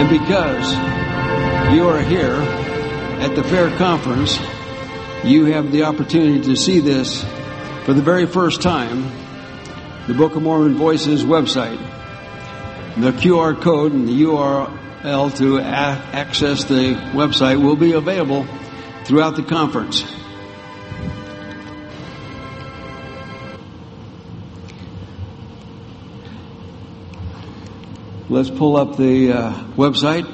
And because you are here at the Fair Conference, you have the opportunity to see this for the very first time, the Book of Mormon Voices website. The QR code and the URL to access the website will be available throughout the conference. Let's pull up the website.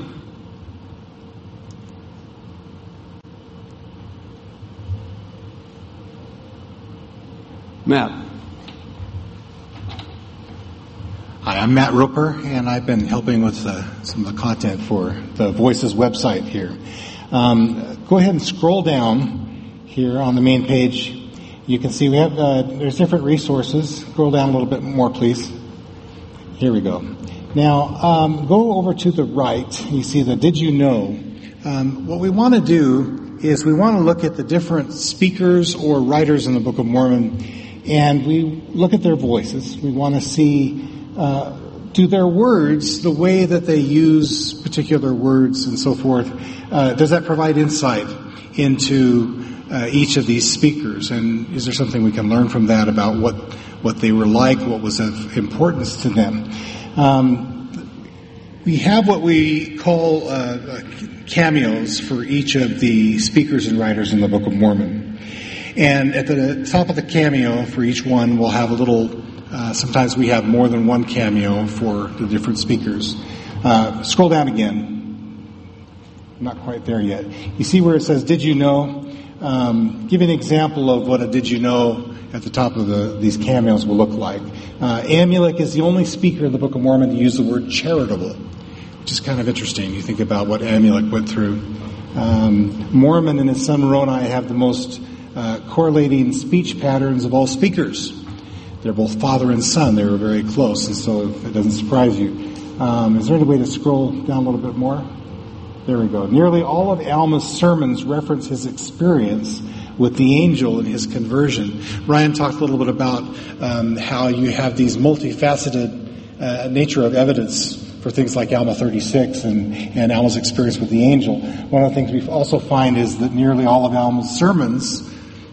Matt. Hi, I'm Matt Roper, and I've been helping with some of the content for the Voices website here. Go ahead and scroll down here on the main page. You can see we have there's different resources. Scroll down a little bit more, please. Here we go. Now, go over to the right. You see the Did You Know? What we want to do is we want to look at the different speakers or writers in the Book of Mormon, and we look at their voices. We want to see, do their words, the way that they use particular words and so forth, does that provide insight into each of these speakers? And is there something we can learn from that about what they were like, what was of importance to them? We have what we call cameos for each of the speakers and writers in the Book of Mormon. And at the top of the cameo for each one, we'll have a little, sometimes we have more than one cameo for the different speakers. Scroll down again. Not quite there yet. You see where it says, Did You Know? Give an example of what a Did You Know at the top of these cameos will look like. Amulek is the only speaker in the Book of Mormon to use the word charitable, which is kind of interesting. You think about what Amulek went through. Mormon and his son Moroni have the most correlating speech patterns of all speakers. They're both father and son. They were very close, and so it doesn't surprise you. Is there any way to scroll down a little bit more? There we go. Nearly all of Alma's sermons reference his experience with the angel and his conversion. Ryan talked a little bit about how you have these multifaceted nature of evidence for things like Alma 36 and Alma's experience with the angel. One of the things we also find is that nearly all of Alma's sermons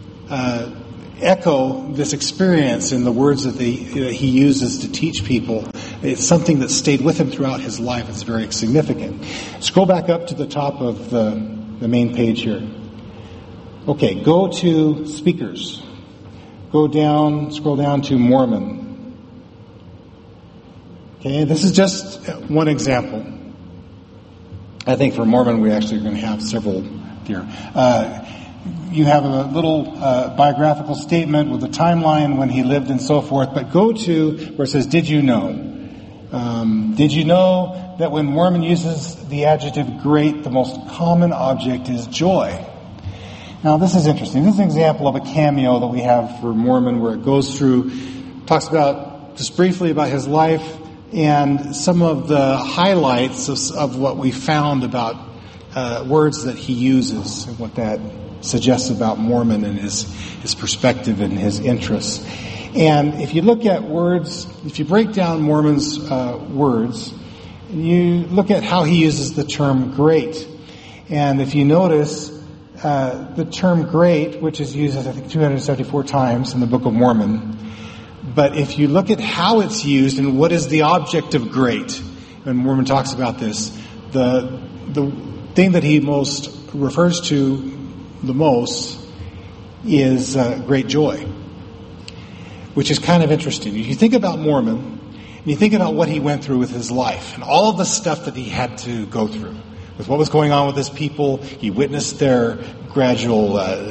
echo this experience in the words that he uses to teach people. It's something that stayed with him throughout his life. It's very significant. Scroll back up to the top of the main page here. Okay, go to speakers. Scroll down to Mormon. Okay, this is just one example. I think for Mormon we actually are going to have several here. You have a little biographical statement with a timeline when he lived and so forth, but go to where it says, Did you know? Did you know that when Mormon uses the adjective great, the most common object is joy? Now, this is interesting. This is an example of a cameo that we have for Mormon where it goes through, talks about, just briefly about his life and some of the highlights of what we found about words that he uses and what that suggests about Mormon and his perspective and his interests. And if you look at words, if you break down Mormon's words, you look at how he uses the term great. And if you notice, the term great, which is used, I think, 274 times in the Book of Mormon. But if you look at how it's used and what is the object of great, when Mormon talks about this, the thing that he most refers to the most is great joy, which is kind of interesting. If you think about Mormon, and you think about what he went through with his life, and all of the stuff that he had to go through, with what was going on with his people, he witnessed their gradual,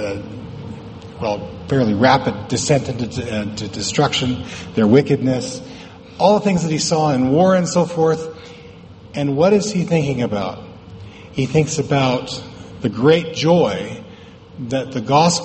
fairly rapid descent into destruction, their wickedness, all the things that he saw in war and so forth. And what is he thinking about? He thinks about the great joy that the gospel